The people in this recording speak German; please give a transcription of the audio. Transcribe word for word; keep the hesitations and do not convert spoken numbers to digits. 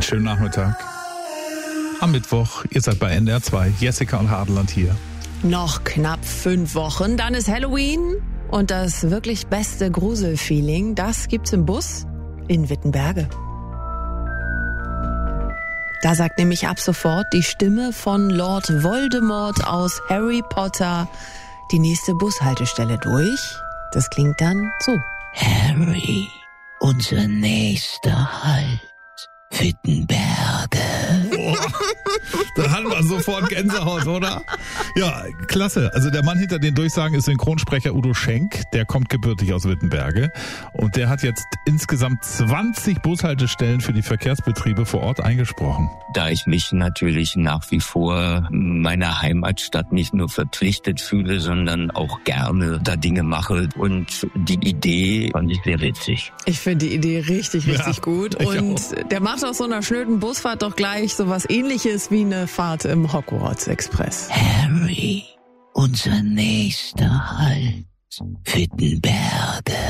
Einen schönen Nachmittag. Am Mittwoch, ihr seid bei N D R zwei, Jessica und Hadeland hier. Noch knapp fünf Wochen, dann ist Halloween und das wirklich beste Gruselfeeling, das gibt's im Bus in Wittenberge. Da sagt nämlich ab sofort die Stimme von Lord Voldemort aus Harry Potter die nächste Bushaltestelle durch. Das klingt dann so. Harry, unser nächster Halt, Wittenberge. Boah, da hat man sofort Gänsehaut, oder? Ja, klasse. Also der Mann hinter den Durchsagen ist Synchronsprecher Udo Schenk. Der kommt gebürtig aus Wittenberge. Und der hat jetzt insgesamt zwanzig Bushaltestellen für die Verkehrsbetriebe vor Ort eingesprochen. Da ich mich natürlich nach wie vor meiner Heimatstadt nicht nur verpflichtet fühle, sondern auch gerne da Dinge mache. Und die Idee fand ich sehr witzig. Ich finde die Idee richtig, richtig ja, gut. Und auch. Der macht aus so einer schnöden Busfahrt doch gleich so was Ähnliches wie eine Fahrt im Hogwarts Express. Harry, unser nächster Halt, Wittenberge.